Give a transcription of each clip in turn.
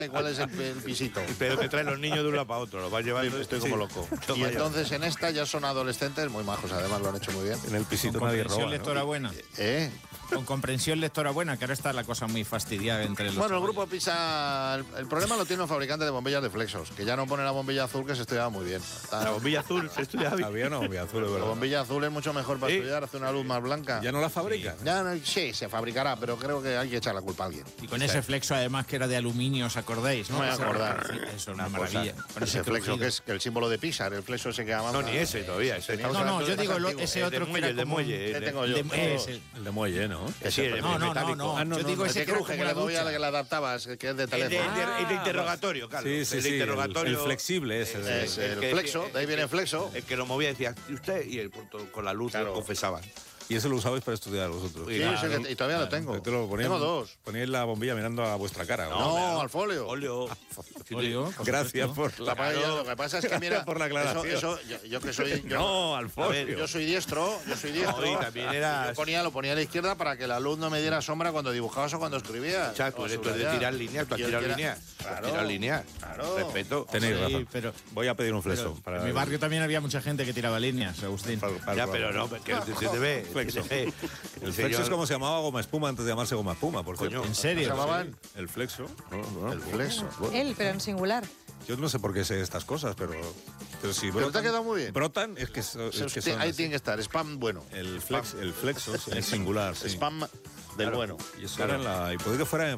¿Cuál es el pisito? Pero te traen los niños de un lado para otro, los vas llevando. Estoy como loco. Y entonces en esta ya son adolescentes muy majos, además lo han hecho muy bien. En el pisito con nadie comprensión roba, lectora buena. Con comprensión lectora buena, que ahora está la cosa muy fastidiada entre los... Bueno, el grupo Pisa, el problema lo tiene los fabricantes de bombillas de Flexos, que ya no ponen la bombilla azul que se estudiaba muy bien. La bombilla azul se estudiaba bien. Había una bombilla azul, es verdad. La bombilla azul es mucho mejor para estudiar, hace una luz más blanca. ¿Ya no la fabrican? Ya no, sí, se fabricará, pero creo que hay que echar la culpa a alguien. Y con ese flexo, además, que era de aluminio, ¿os acordáis? No me voy a acordar. Eso es una maravilla. Con Ese flexo que es el símbolo de Pisa, el flexo ese que llamamos. No, ni ese todavía. Ese No, yo digo ese otro que era el de como... muelle. ¿Qué tengo yo? El de muelle, ¿no? Sí, el de metálico. No, yo digo ese que cruje, que le movía, que le adaptabas, que es de teléfono. El de interrogatorio, claro. Sí, el de interrogatorio. El flexible ese. Es el flexo, de ahí viene el flexo. El que lo movía decía, ¿y usted? Y el punto con la luz lo confesaba. Y eso lo usabais para estudiar vosotros. Sí, y todavía lo tengo. Tengo dos. Poníais la bombilla mirando a vuestra cara. No, al folio. Folio. Gracias por la Lo que pasa es que, mira, por la aclaración. Eso, yo que soy... No, al folio. Yo soy diestro. No, y también era... Yo lo ponía a la izquierda para que la luz no me diera sombra cuando dibujabas o cuando escribías. Exacto, esto es de tirar líneas, tú has tirado líneas. Claro. Tirar líneas. Claro. Respeto. Tenéis razón. Pero voy a pedir un flexo. en mi barrio también había mucha gente que tiraba líneas, Agustín. Ya, pero no, que se te ve. Flexo. El flexo es como se llamaba goma espuma antes de llamarse goma espuma, por cierto. ¿En serio? ¿Se llamaban? El flexo. El flexo. Él, pero en singular. Yo no sé por qué sé estas cosas, pero si brotan, pero te ha quedado muy bien. Brotan, es que son ahí así. tiene que estar, spam bueno. El flexo es singular, sí. Spam del Claro. bueno. Y eso era en la... Y puede que fuera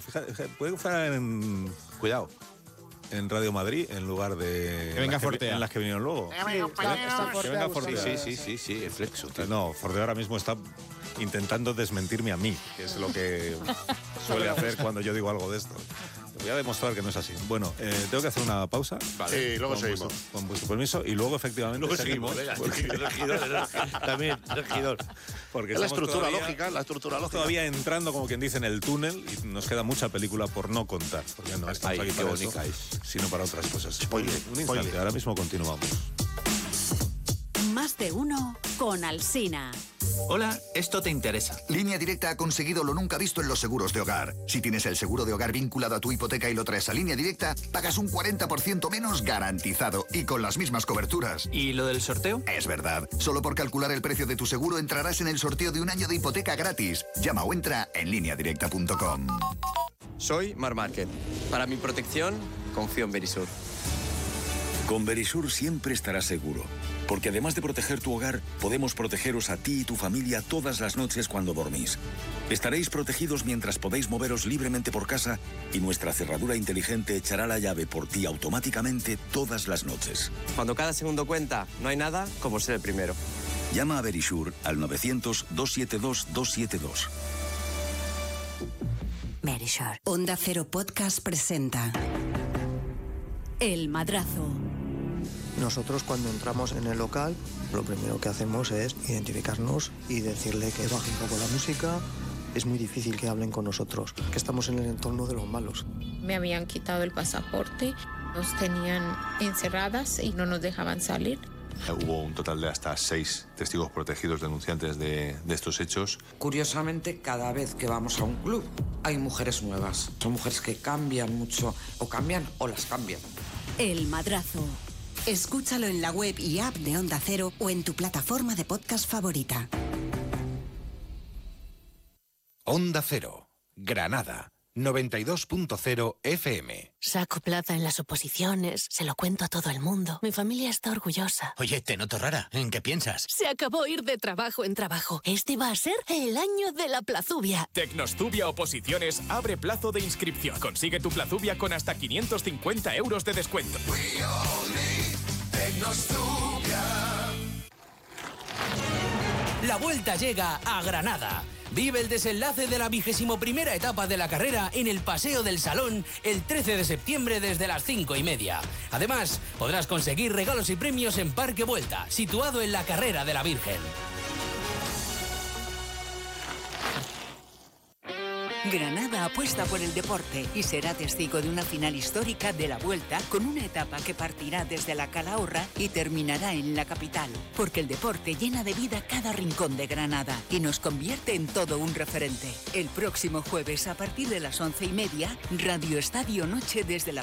en... Cuidado. En Radio Madrid, en lugar de... Que venga Fortea. En las que vinieron luego. Está Que venga Fortea. Sí, el flexo. Tío. No, Fortea ahora mismo está intentando desmentirme a mí, que es lo que suele hacer cuando yo digo algo de esto. Voy a demostrar que no es así. Bueno, tengo que hacer una pausa. Sí, luego seguimos. Con vuestro permiso. Y luego, efectivamente, Luego seguimos. Regidor. También, regidor. Porque Es la estamos estructura todavía, lógica. todavía entrando, como quien dice, en el túnel y nos queda mucha película por no contar. Porque no estamos Ay, aquí qué para eso, bonita sino para otras cosas. Spoiler, Un instante, ahora mismo continuamos. Más de uno con Alsina. Hola, esto te interesa. Línea Directa ha conseguido lo nunca visto en los seguros de hogar. Si tienes el seguro de hogar vinculado a tu hipoteca y lo traes a Línea Directa, pagas un 40% menos garantizado y con las mismas coberturas. ¿Y lo del sorteo? Es verdad. Solo por calcular el precio de tu seguro entrarás en el sorteo de un año de hipoteca gratis. Llama o entra en lineadirecta.com. Soy Mar Márquez. Para mi protección, confío en Verisur. Con Verisur siempre estarás seguro, porque además de proteger tu hogar, podemos protegeros a ti y tu familia todas las noches cuando dormís. Estaréis protegidos mientras podéis moveros libremente por casa y nuestra cerradura inteligente echará la llave por ti automáticamente todas las noches. Cuando cada segundo cuenta, no hay nada como ser el primero. Llama a Verisur al 900-272-272. Verisure. Onda Cero Podcast presenta El Madrazo. Nosotros cuando entramos en el local, lo primero que hacemos es identificarnos y decirle que baje un poco la música. Es muy difícil que hablen con nosotros, que estamos en el entorno de los malos. Me habían quitado el pasaporte, nos tenían encerradas y no nos dejaban salir. Hubo un total de hasta 6 testigos protegidos denunciantes de estos hechos. Curiosamente, cada vez que vamos a un club hay mujeres nuevas. Son mujeres que cambian mucho, o cambian o las cambian. El Madrazo. Escúchalo en la web y app de Onda Cero o en tu plataforma de podcast favorita. Onda Cero, Granada, 92.0 FM. Saco plaza en las oposiciones, se lo cuento a todo el mundo. Mi familia está orgullosa. Oye, te noto rara. ¿En qué piensas? Se acabó ir de trabajo en trabajo. Este va a ser el año de la plazubia. Tecnostubia Oposiciones abre plazo de inscripción. Consigue tu plazubia con hasta 550 euros de descuento. La vuelta llega a Granada. Vive el desenlace de la 21ª etapa de la carrera en el Paseo del Salón el 13 de septiembre desde las 5:30. Además, podrás conseguir regalos y premios en Parque Vuelta, situado en la Carrera de la Virgen. Granada apuesta por el deporte y será testigo de una final histórica de la Vuelta con una etapa que partirá desde la Calahorra y terminará en la capital. Porque el deporte llena de vida cada rincón de Granada y nos convierte en todo un referente. El próximo jueves a partir de las 11:30, Radio Estadio Noche desde la